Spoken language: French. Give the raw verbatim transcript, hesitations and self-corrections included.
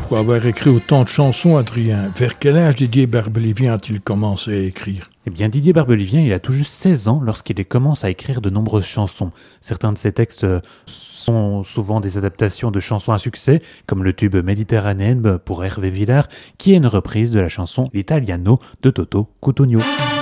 Pour avoir écrit autant de chansons, Adrien, vers quel âge Didier Barbelivien a-t-il commencé à écrire ? Eh bien, Didier Barbelivien, il a tout juste seize ans lorsqu'il commence à écrire de nombreuses chansons. Certains de ses textes sont souvent des adaptations de chansons à succès, comme le tube Méditerranéenne pour Hervé Villard, qui est une reprise de la chanson L'Italiano de Toto Cutugno.